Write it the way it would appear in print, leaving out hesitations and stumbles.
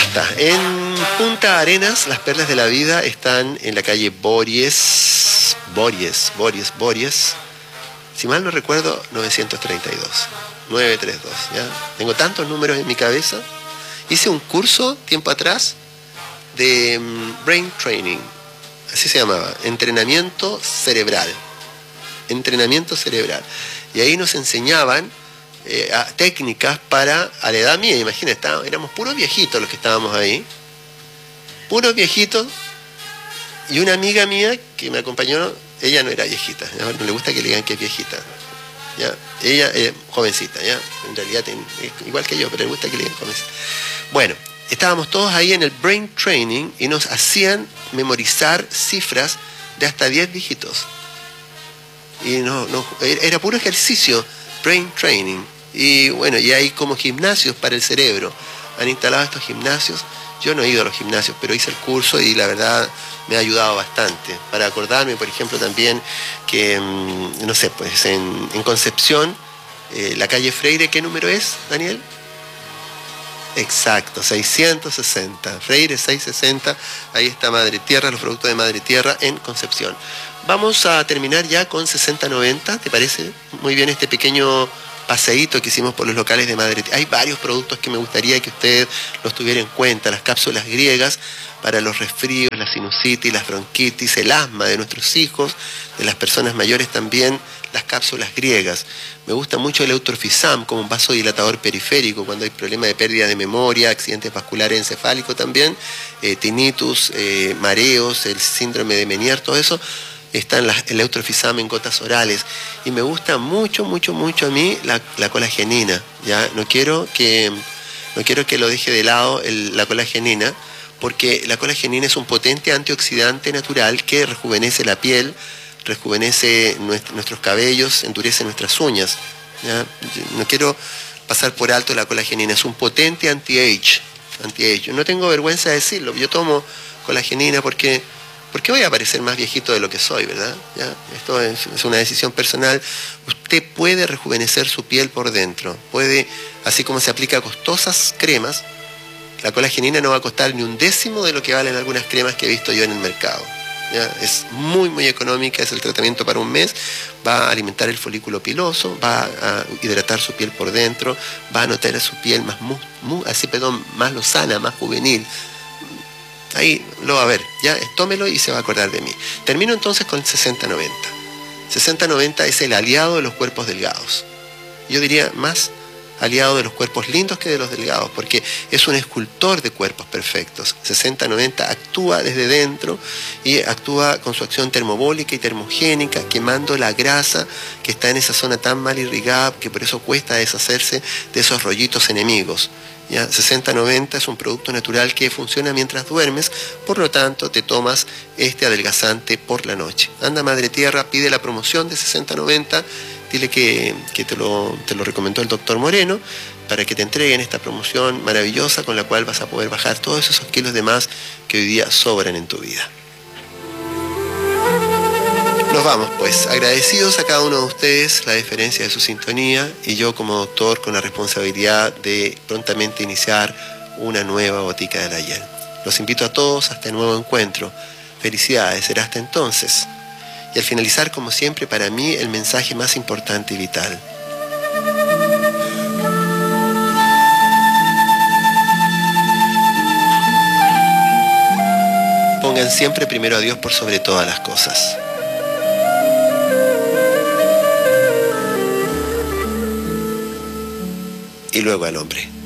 está. En Punta Arenas, las perlas de la vida están en la calle Bories. Si mal no recuerdo, 932. ¿Ya? Tengo tantos números en mi cabeza. Hice un curso tiempo atrás de Brain Training. Así se llamaba. Entrenamiento cerebral. Y ahí nos enseñaban técnicas para, a la edad mía, imagínate, éramos puros viejitos los que estábamos ahí, puros viejitos, y una amiga mía que me acompañó, ella no era viejita, ¿ya? No le gusta que le digan que es viejita, ¿ya? Ella es jovencita, ¿ya? En realidad es igual que yo, pero le gusta que le digan jovencita. Bueno, estábamos todos ahí en el Brain Training y nos hacían memorizar cifras de hasta 10 dígitos. Y era puro ejercicio, Brain Training. Y bueno, y hay como gimnasios para el cerebro. Han instalado estos gimnasios. Yo no he ido a los gimnasios, pero hice el curso y la verdad me ha ayudado bastante. Para acordarme, por ejemplo, también que, no sé, pues en Concepción, la calle Freire, ¿qué número es, Daniel? Exacto, 660. Freire 660, ahí está Madre Tierra, los productos de Madre Tierra en Concepción. Vamos a terminar ya con 6090, ¿te parece? Muy bien este pequeño paseíto que hicimos por los locales de Madre Tierra. Hay varios productos que me gustaría que usted los tuviera en cuenta. Las cápsulas griegas para los resfríos, la sinusitis, las bronquitis, el asma de nuestros hijos, de las personas mayores también, las cápsulas griegas. Me gusta mucho el Eutrofisam como un vasodilatador periférico cuando hay problema de pérdida de memoria, accidentes vasculares encefálicos también, tinnitus, mareos, el síndrome de Meniere, todo eso. Está el Eutrofisam en gotas orales. Y me gusta mucho a mí la colagenina. ¿Ya? No quiero que lo deje de lado la colagenina, porque la colagenina es un potente antioxidante natural que rejuvenece la piel, rejuvenece nuestros cabellos, endurece nuestras uñas. ¿Ya? No quiero pasar por alto la colagenina. Es un potente anti-age. No tengo vergüenza de decirlo. Yo tomo colagenina porque voy a parecer más viejito de lo que soy, ¿verdad? ¿Ya? Esto es una decisión personal. Usted puede rejuvenecer su piel por dentro. Puede, así como se aplica costosas cremas, la colagenina no va a costar ni un décimo de lo que valen algunas cremas que he visto yo en el mercado. ¿Ya? Es muy económica, es el tratamiento para un mes, va a alimentar el folículo piloso, va a hidratar su piel por dentro, va a notar a su piel más lozana, más juvenil. Ahí lo va a ver, ya, tómelo y se va a acordar de mí. Termino entonces con 60-90. 60-90 es el aliado de los cuerpos delgados. Yo diría más aliado de los cuerpos lindos que de los delgados, porque es un escultor de cuerpos perfectos. 60-90 actúa desde dentro y actúa con su acción termobólica y termogénica, quemando la grasa que está en esa zona tan mal irrigada, que por eso cuesta deshacerse de esos rollitos enemigos. ¿Ya? 60-90 es un producto natural que funciona mientras duermes, por lo tanto te tomas este adelgazante por la noche. Anda Madre Tierra, pide la promoción de 60-90, dile que te lo recomendó el doctor Moreno, para que te entreguen esta promoción maravillosa con la cual vas a poder bajar todos esos kilos de más que hoy día sobran en tu vida. Nos vamos pues, agradecidos a cada uno de ustedes la deferencia de su sintonía y yo como doctor con la responsabilidad de prontamente iniciar una nueva botica del ayer. Los invito a todos a este nuevo encuentro. Felicidades, será hasta entonces. Y al finalizar, como siempre, para mí el mensaje más importante y vital. Pongan siempre primero a Dios por sobre todas las cosas. Y luego al hombre.